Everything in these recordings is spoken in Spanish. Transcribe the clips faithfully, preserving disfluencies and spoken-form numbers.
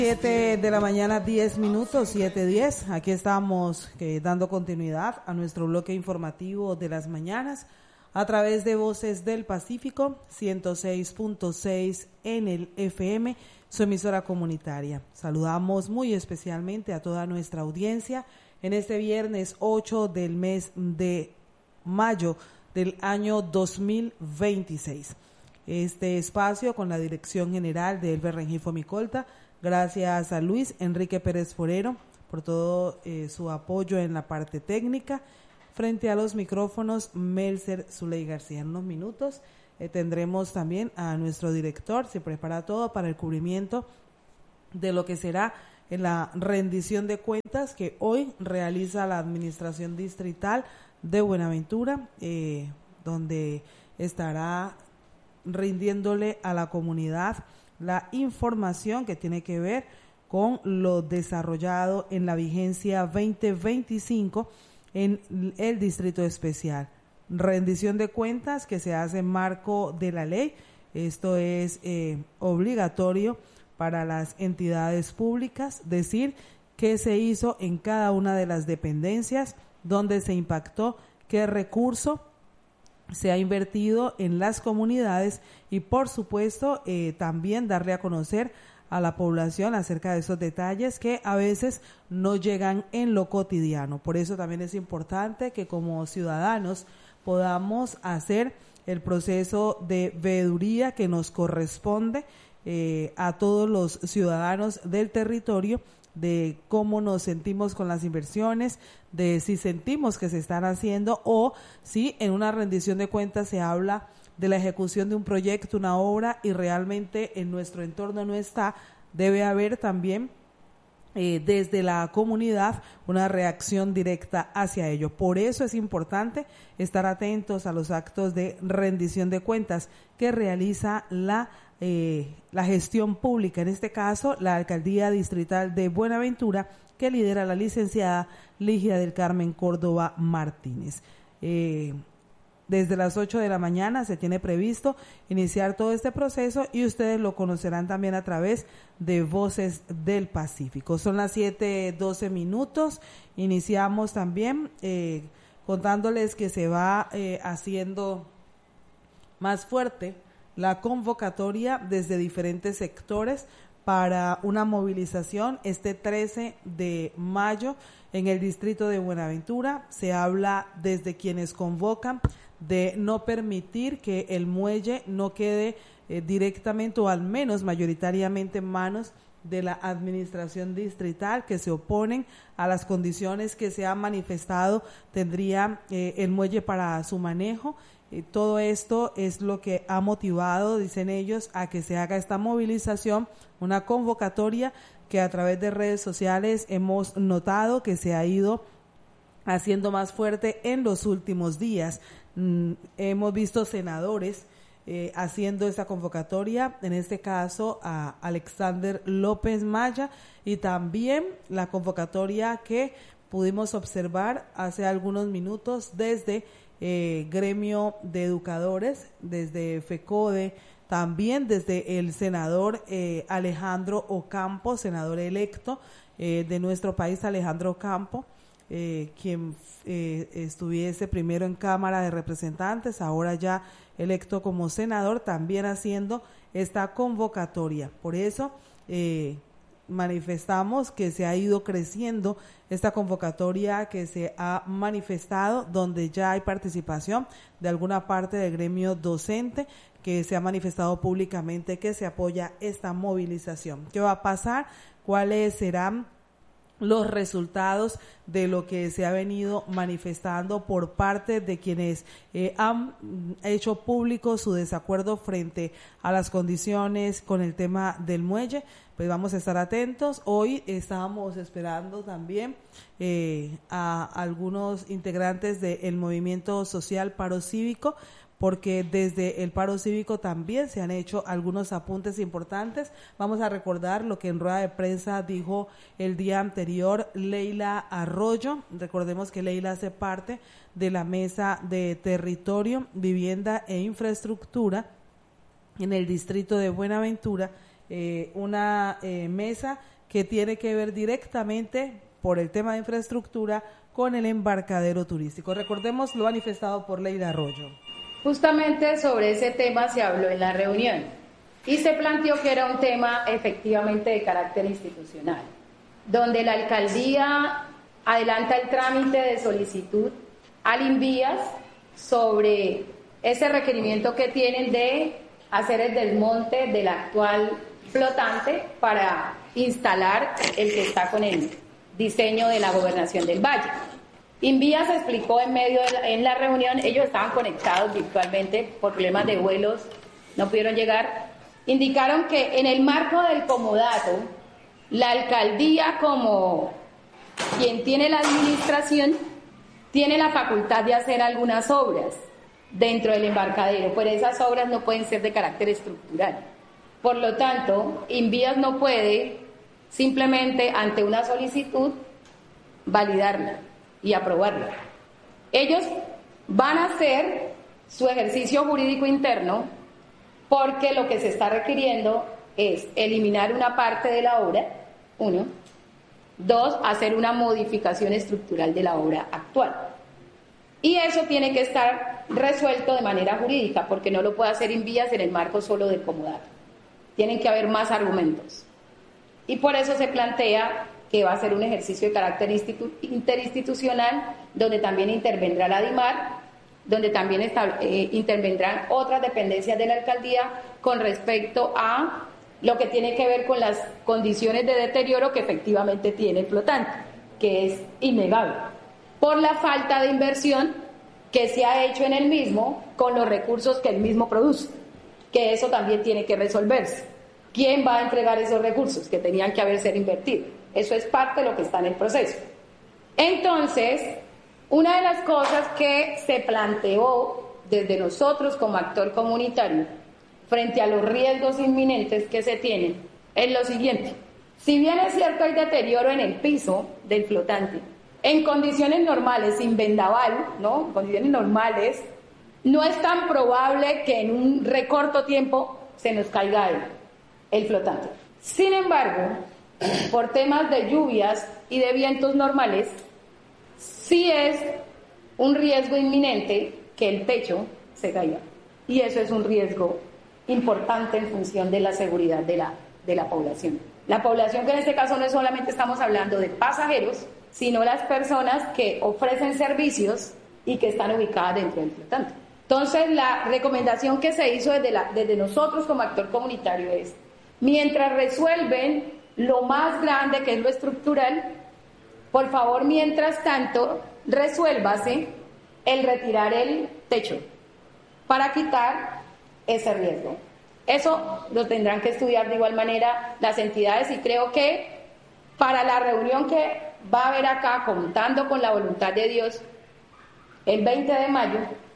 Siete de la mañana, diez minutos, siete diez. Aquí estamos eh, dando continuidad a nuestro bloque informativo de las mañanas a través de Voces del Pacífico, ciento seis punto seis en el F M, su emisora comunitaria. Saludamos muy especialmente a toda nuestra audiencia en este viernes ocho del mes de mayo del año dos mil veintiséis. Este espacio con la dirección general de Elber Rengifo Micolta. Gracias a Luis Enrique Pérez Forero por todo eh, su apoyo en la parte técnica. Frente a los micrófonos, Melser Zuley García. En unos minutos eh, tendremos también a nuestro director, se prepara todo para el cubrimiento de lo que será en la rendición de cuentas que hoy realiza la Administración Distrital de Buenaventura, eh, donde estará rindiéndole a la comunidad la información que tiene que ver con lo desarrollado en la vigencia veinte veinticinco en el Distrito Especial. Rendición de cuentas que se hace en marco de la ley. Esto es eh, obligatorio para las entidades públicas, decir qué se hizo en cada una de las dependencias, dónde se impactó, qué recurso se ha invertido en las comunidades y por supuesto eh, también darle a conocer a la población acerca de esos detalles que a veces no llegan en lo cotidiano. Por eso también es importante que como ciudadanos podamos hacer el proceso de veeduría que nos corresponde eh, a todos los ciudadanos del territorio, de cómo nos sentimos con las inversiones, de si sentimos que se están haciendo o si en una rendición de cuentas se habla de la ejecución de un proyecto, una obra y realmente en nuestro entorno no está. Debe haber también eh, desde la comunidad una reacción directa hacia ello. Por eso es importante estar atentos a los actos de rendición de cuentas que realiza la Eh, la gestión pública, en este caso la Alcaldía Distrital de Buenaventura, que lidera la licenciada Ligia del Carmen Córdoba Martínez. Eh, desde las ocho de la mañana se tiene previsto iniciar todo este proceso y ustedes lo conocerán también a través de Voces del Pacífico. Son las siete doce minutos, iniciamos también eh, contándoles que se va eh, haciendo más fuerte la convocatoria desde diferentes sectores para una movilización este trece de mayo en el distrito de Buenaventura. Se habla desde quienes convocan de no permitir que el muelle no quede eh, directamente o al menos mayoritariamente en manos de la administración distrital, que se oponen a las condiciones que se han manifestado tendría eh, el muelle para su manejo. Y todo esto es lo que ha motivado, dicen ellos, a que se haga esta movilización, una convocatoria que a través de redes sociales hemos notado que se ha ido haciendo más fuerte en los últimos días. Mm, hemos visto senadores eh, haciendo esta convocatoria, en este caso a Alexander López Maya, y también la convocatoria que pudimos observar hace algunos minutos desde Eh, gremio de educadores, desde FECODE, también desde el senador eh, Alejandro Ocampo, senador electo eh, de nuestro país, Alejandro Ocampo, eh, quien eh, estuviese primero en Cámara de Representantes, ahora ya electo como senador, también haciendo esta convocatoria. Por eso eh, manifestamos que se ha ido creciendo esta convocatoria que se ha manifestado, donde ya hay participación de alguna parte del gremio docente que se ha manifestado públicamente que se apoya esta movilización. ¿Qué va a pasar? ¿Cuáles serán los resultados de lo que se ha venido manifestando por parte de quienes eh, han hecho público su desacuerdo frente a las condiciones con el tema del muelle? Pues vamos a estar atentos. Hoy estábamos esperando también eh, a algunos integrantes del movimiento social Paro Cívico, porque desde el Paro Cívico también se han hecho algunos apuntes importantes. Vamos a recordar lo que en rueda de prensa dijo el día anterior Leila Arroyo. Recordemos que Leila hace parte de la Mesa de Territorio, Vivienda e Infraestructura en el distrito de Buenaventura, eh, una eh, mesa que tiene que ver directamente por el tema de infraestructura con el embarcadero turístico. Recordemos lo manifestado por Leida Arroyo. Justamente sobre ese tema se habló en la reunión y se planteó que era un tema efectivamente de carácter institucional, donde la alcaldía adelanta el trámite de solicitud al INVIAS sobre ese requerimiento que tienen de hacer el desmonte del actual flotante para instalar el que está con el diseño de la gobernación del Valle. INVIAS explicó en medio de la, en la reunión, ellos estaban conectados virtualmente por problemas de vuelos, no pudieron llegar, indicaron que en el marco del comodato, la alcaldía como quien tiene la administración, tiene la facultad de hacer algunas obras dentro del embarcadero, pero esas obras no pueden ser de carácter estructural. Por lo tanto, INVIAS no puede simplemente ante una solicitud validarla y aprobarla. Ellos van a hacer su ejercicio jurídico interno porque lo que se está requiriendo es eliminar una parte de la obra, uno, dos, hacer una modificación estructural de la obra actual. Y eso tiene que estar resuelto de manera jurídica porque no lo puede hacer INVIAS en el marco solo del comodato. Tienen que haber más argumentos. Y por eso se plantea que va a ser un ejercicio de carácter institu- interinstitucional, donde también intervendrá la DIMAR, donde también está, eh, intervendrán otras dependencias de la alcaldía con respecto a lo que tiene que ver con las condiciones de deterioro que efectivamente tiene el flotante, que es innegable, por la falta de inversión que se ha hecho en el mismo con los recursos que el mismo produce, que eso también tiene que resolverse. ¿Quién va a entregar esos recursos que tenían que haber sido invertidos? Eso es parte de lo que está en el proceso. Entonces, una de las cosas que se planteó desde nosotros como actor comunitario frente a los riesgos inminentes que se tienen es lo siguiente. Si bien es cierto hay deterioro en el piso del flotante, en condiciones normales, sin vendaval, ¿no? En condiciones normales, no es tan probable que en un recorto tiempo se nos caiga el, el flotante. Sin embargo, por temas de lluvias y de vientos normales, sí es un riesgo inminente que el techo se caiga. Y eso es un riesgo importante en función de la seguridad de la, de la población. La población que en este caso no es solamente estamos hablando de pasajeros, sino las personas que ofrecen servicios y que están ubicadas dentro del flotante. Entonces, la recomendación que se hizo desde, la, desde nosotros como actor comunitario es, mientras resuelven lo más grande que es lo estructural, por favor, mientras tanto, resuélvase el retirar el techo para quitar ese riesgo. Eso lo tendrán que estudiar de igual manera las entidades y creo que para la reunión que va a haber acá, contando con la voluntad de Dios, el veinte de mayo,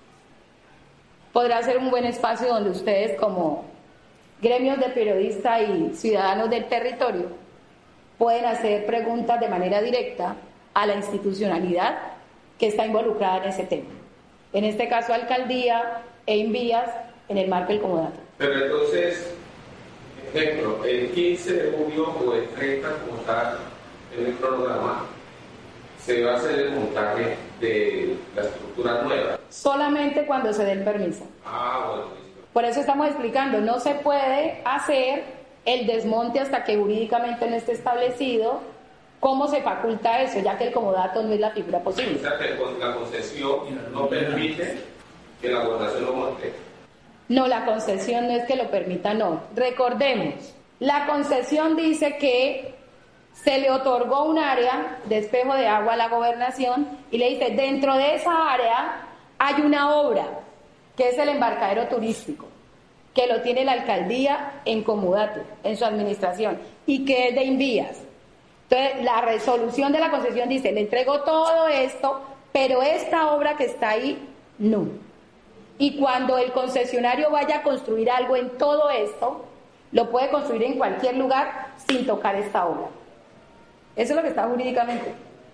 podrá ser un buen espacio donde ustedes como gremios de periodistas y ciudadanos del territorio pueden hacer preguntas de manera directa a la institucionalidad que está involucrada en ese tema. En este caso, alcaldía e INVIAS en el marco del comodato. Pero entonces, ejemplo, el quince de junio o el treinta, como está en el cronograma, se va a hacer el montaje de la estructura nueva. Solamente cuando se dé el permiso. Ah, bueno, listo. Por eso estamos explicando, no se puede hacer el desmonte hasta que jurídicamente no esté establecido cómo se faculta eso, ya que el comodato no es la figura posible. O sea que la concesión no permite que la gobernación lo monte. No, la concesión no es que lo permita, no. Recordemos, la concesión dice que se le otorgó un área de espejo de agua a la gobernación y le dice, dentro de esa área hay una obra, que es el embarcadero turístico, que lo tiene la alcaldía en comodato, en su administración, y que es de INVIAS. Entonces, la resolución de la concesión dice, le entrego todo esto, pero esta obra que está ahí, no. Y cuando el concesionario vaya a construir algo en todo esto, lo puede construir en cualquier lugar sin tocar esta obra. Eso es lo que está jurídicamente.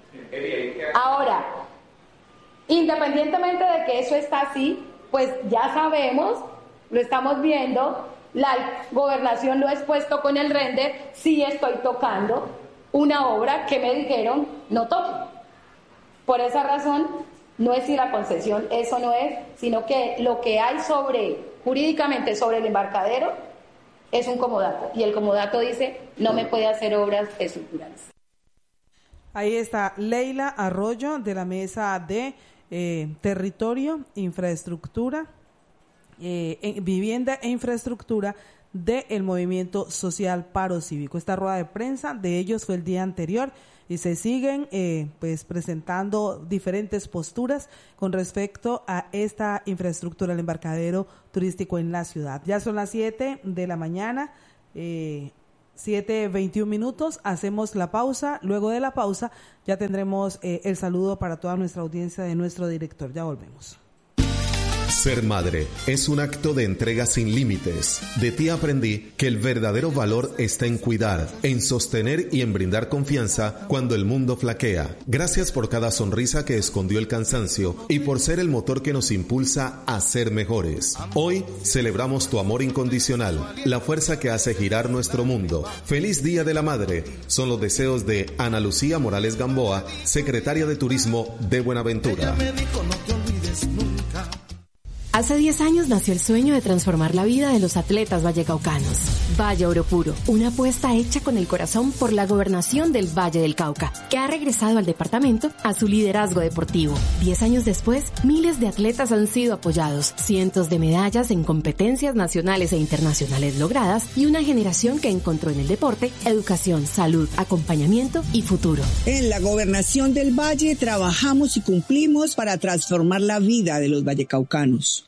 Ahora, independientemente de que eso está así, pues ya sabemos, lo estamos viendo, la gobernación lo ha expuesto con el render, sí estoy tocando una obra que me dijeron no toque. Por esa razón, no es si la concesión, eso no es, sino que lo que hay sobre, jurídicamente sobre el embarcadero, es un comodato. Y el comodato dice, no me puede hacer obras estructurales. Ahí está Leila Arroyo, de la Mesa de eh, Territorio, Infraestructura, eh, Vivienda e Infraestructura del Movimiento Social Paro Cívico. Esta rueda de prensa de ellos fue el día anterior y se siguen eh, pues presentando diferentes posturas con respecto a esta infraestructura, el embarcadero turístico en la ciudad. Ya son las siete de la mañana, eh, siete veintiún minutos, hacemos la pausa. Luego de la pausa ya tendremos eh, el saludo para toda nuestra audiencia de nuestro director. Ya volvemos. Ser madre es un acto de entrega sin límites. De ti aprendí que el verdadero valor está en cuidar, en sostener y en brindar confianza cuando el mundo flaquea. Gracias por cada sonrisa que escondió el cansancio y por ser el motor que nos impulsa a ser mejores. Hoy celebramos tu amor incondicional, la fuerza que hace girar nuestro mundo. Feliz Día de la Madre. Son los deseos de Ana Lucía Morales Gamboa, secretaria de Turismo de Buenaventura. Hace diez años nació el sueño de transformar la vida de los atletas vallecaucanos. Valle Oro Puro, una apuesta hecha con el corazón por la gobernación del Valle del Cauca, que ha regresado al departamento a su liderazgo deportivo. Diez años después, miles de atletas han sido apoyados, cientos de medallas en competencias nacionales e internacionales logradas y una generación que encontró en el deporte educación, salud, acompañamiento y futuro. En la gobernación del Valle trabajamos y cumplimos para transformar la vida de los vallecaucanos.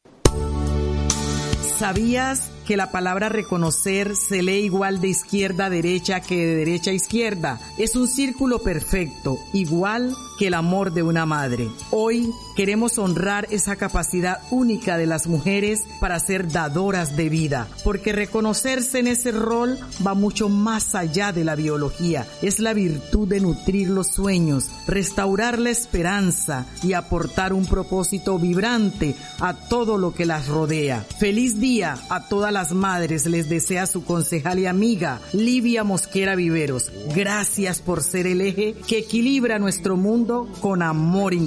¿Sabías que la palabra reconocer se lee igual de izquierda a derecha que de derecha a izquierda? Es un círculo perfecto, igual que el amor de una madre. Hoy queremos honrar esa capacidad única de las mujeres para ser dadoras de vida, porque reconocerse en ese rol va mucho más allá de la biología. Es la virtud de nutrir los sueños, restaurar la esperanza y aportar un propósito vibrante a todo lo que las rodea. Feliz día a todas las madres, les desea su concejal y amiga Livia Mosquera Viveros. Gracias por ser el eje que equilibra nuestro mundo con amor incondicional.